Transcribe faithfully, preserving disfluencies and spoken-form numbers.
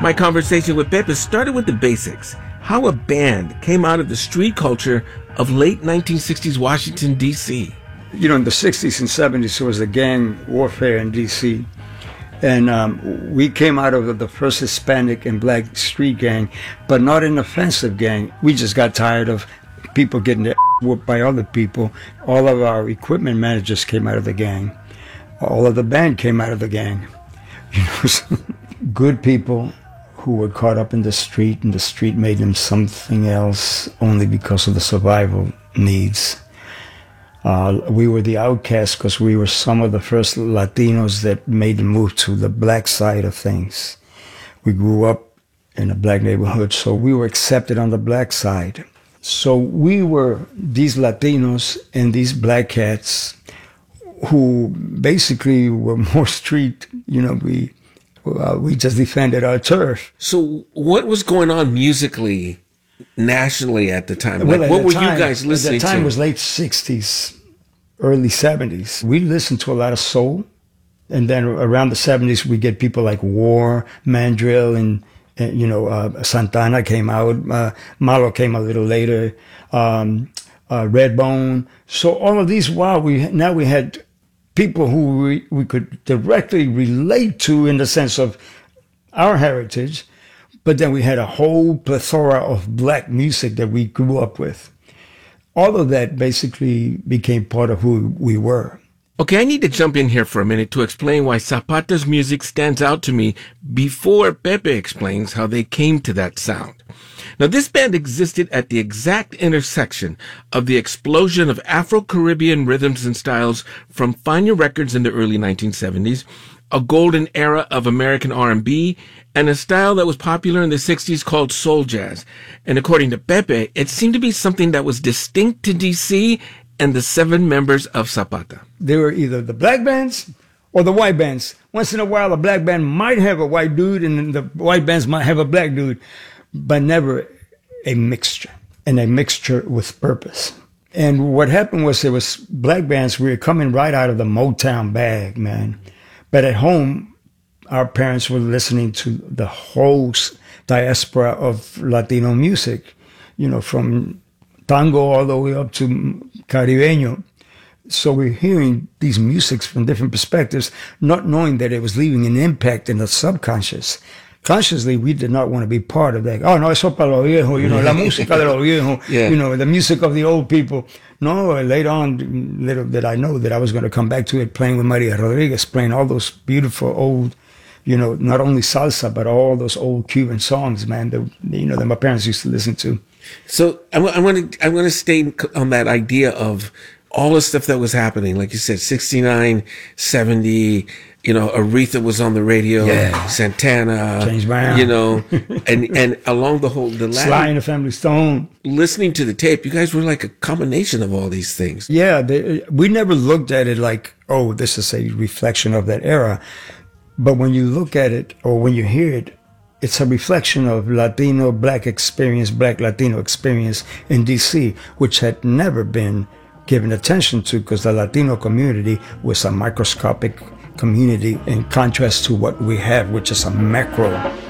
My conversation with Pepe started with the basics, how a band came out of the street culture of late nineteen sixties Washington, D C. You know, in the sixties and seventies, there was a gang warfare in D C, and um, we came out of the first Hispanic and black street gang, but not an offensive gang. We just got tired of people getting their whooped by other people. All of our equipment managers came out of the gang. All of the band came out of the gang. You know, good people who were caught up in the street, and the street made them something else only because of the survival needs. Uh, we were the outcasts because we were some of the first Latinos that made the move to the black side of things. We grew up in a black neighborhood, so we were accepted on the black side. So we were these Latinos and these black cats who basically were more street, you know, we uh, we just defended our turf. So what was going on musically, nationally at the time? Well, like, what were time, you guys listening to? At the time to? was late sixties, early seventies. We listened to a lot of soul. And then around the seventies, we get people like War, Mandrill, and, and you know, uh, Santana came out. Uh, Malo came a little later. Um, uh, Redbone. So all of these, wow, we now we had people who we, we could directly relate to in the sense of our heritage, but then we had a whole plethora of black music that we grew up with. All of that basically became part of who we were. Okay, I need to jump in here for a minute to explain why Zapata's music stands out to me before Pepe explains how they came to that sound. Now, this band existed at the exact intersection of the explosion of Afro-Caribbean rhythms and styles from Fania Records in the early nineteen seventies, a golden era of American R and B, and a style that was popular in the sixties called soul jazz. And according to Pepe, it seemed to be something that was distinct to D C and the seven members of Zapata. They were either the black bands or the white bands. Once in a while, a black band might have a white dude and the white bands might have a black dude, but never a mixture, and a mixture with purpose. And what happened was there was black bands, we were coming right out of the Motown bag, man. But at home, our parents were listening to the whole diaspora of Latino music, you know, from tango all the way up to Caribeño. So we're hearing these musics from different perspectives, not knowing that it was leaving an impact in the subconscious. Consciously, we did not want to be part of that. Oh, no, eso para los viejos, you know, la música de los viejos, yeah. You know, the music of the old people. No, later on, little did I know that I was going to come back to it, playing with Maria Rodriguez, playing all those beautiful old, you know, not only salsa, but all those old Cuban songs, man, that, you know, that my parents used to listen to. So I want to I want to stay on that idea of all the stuff that was happening. Like you said, sixty-nine, seventy, you know, Aretha was on the radio, yeah. Santana, James Brown, you know, and, and along the whole, the Latin, Sly and the Family Stone. Listening to the tape, you guys were like a combination of all these things. Yeah, they, we never looked at it like, oh, this is a reflection of that era. But when you look at it, or when you hear it, it's a reflection of Latino, black experience, black Latino experience in D C, which had never been given attention to because the Latino community was a microscopic community in contrast to what we have, which is a macro